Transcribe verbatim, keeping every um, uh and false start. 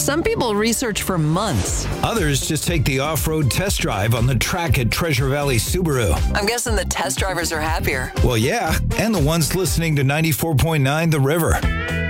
Some people research for months. Others just take the off-road test drive on the track at Treasure Valley Subaru. I'm guessing the test drivers are happier. Well, yeah, and the ones listening to ninety-four point nine The River.